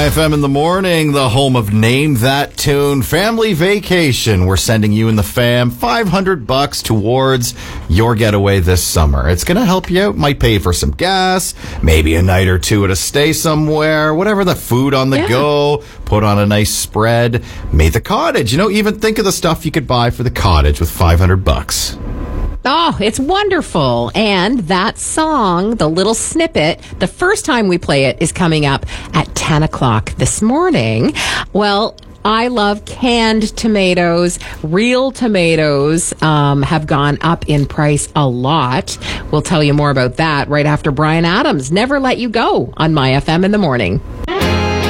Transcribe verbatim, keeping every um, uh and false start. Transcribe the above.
My F M in the morning, the home of Name That Tune Family Vacation. We're sending you and the fam five hundred bucks towards your getaway this summer. It's going to help you out. Might pay for some gas, maybe a night or two at a stay somewhere, whatever, the food on the Yeah. go, put on a nice spread. Made the cottage. You know, even think of the stuff you could buy for the cottage with five hundred bucks. Oh, it's wonderful. And that song, the little snippet, the first time we play it is coming up at ten o'clock this morning. Well, I love canned tomatoes. Real tomatoes um, have gone up in price a lot. We'll tell you more about that right after Brian Adams. Never Let You Go on My F M in the morning.